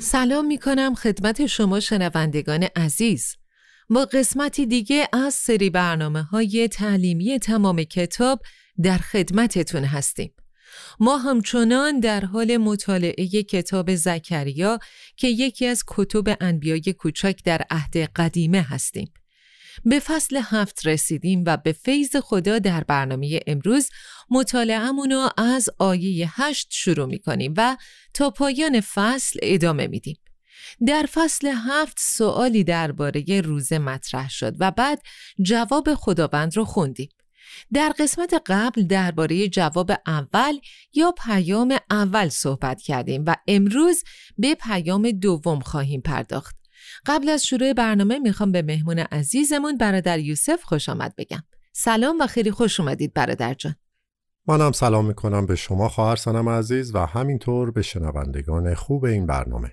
سلام می کنم خدمت شما شنوندگان عزیز. با قسمتی دیگه از سری برنامه‌های تعلیمی تمام کتاب در خدمتتون هستیم. ما همچنان در حال مطالعه کتاب زکریا که یکی از کتب انبیای کوچک در عهد قدیمه هستیم. به فصل 7 رسیدیم و به فیض خدا در برنامه امروز مطالعه‌مون رو از آیه 8 شروع می‌کنیم و تا پایان فصل ادامه میدیم. در فصل 7 سوالی درباره روزه مطرح شد و بعد جواب خداوند رو خوندیم. در قسمت قبل درباره جواب اول یا پیام اول صحبت کردیم و امروز به پیام دوم خواهیم پرداخت. قبل از شروع برنامه میخوام به مهمون عزیزمون برادر یوسف خوش آمد بگم. سلام و خیلی خوش اومدید برادر جان. منم سلام میکنم به شما خواهر سنم عزیز و همینطور به شنوندگان خوب این برنامه.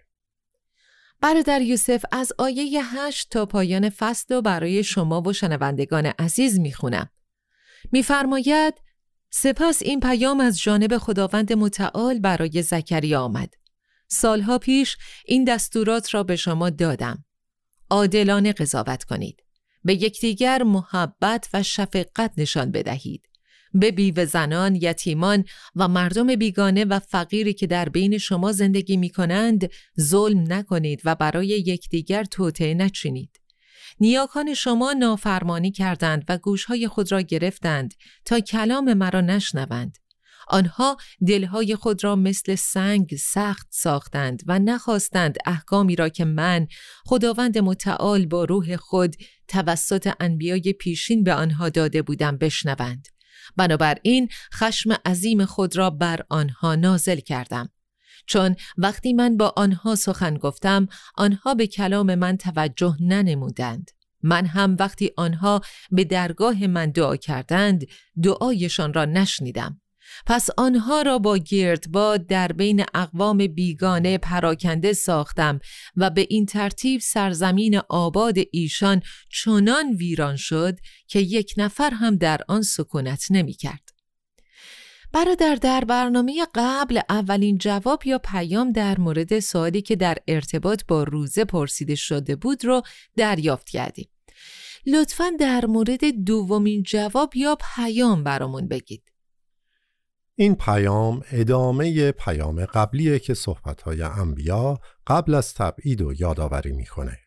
برادر یوسف از آیه 8 تا پایان فصل رو برای شما و شنوندگان عزیز میخونم. میفرماید: سپس این پیام از جانب خداوند متعال برای زکریا آمد. سالها پیش این دستورات را به شما دادم. عادلانه قضاوت کنید. به یکدیگر محبت و شفقت نشان بدهید. به بیوه زنان، یتیمان و مردم بیگانه و فقیری که در بین شما زندگی می کنند ظلم نکنید و برای یکدیگر توطئه نچینید. نیاکان شما نافرمانی کردند و گوشهای خود را گرفتند تا کلام مرا نشنوند. آنها دلهای خود را مثل سنگ سخت ساختند و نخواستند احکامی را که من خداوند متعال با روح خود توسط انبیای پیشین به آنها داده بودم بشنوند. بنابراین خشم عظیم خود را بر آنها نازل کردم. چون وقتی من با آنها سخن گفتم آنها به کلام من توجه ننمودند. من هم وقتی آنها به درگاه من دعا کردند دعایشان را نشنیدم. پس آنها را با گردباد در بین اقوام بیگانه پراکنده ساختم و به این ترتیب سرزمین آباد ایشان چنان ویران شد که یک نفر هم در آن سکونت نمی کرد. برادر، در برنامه قبل اولین جواب یا پیام در مورد سوالی که در ارتباط با روزه پرسیده شده بود رو دریافت کردیم. لطفاً در مورد دومین جواب یا پیام برامون بگید. این پیام ادامه پیام قبلیه که صحبت‌های انبیا قبل از تبعید و یادآوری میکنه.